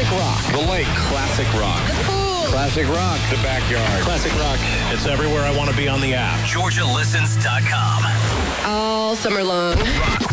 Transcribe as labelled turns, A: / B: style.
A: Classic rock.
B: The lake.
C: Classic rock.
A: The pool.
B: Classic rock.
C: The backyard.
D: Classic rock. It's everywhere I want to be on the app.
E: GeorgiaListens.com.
A: All summer long.
E: Rock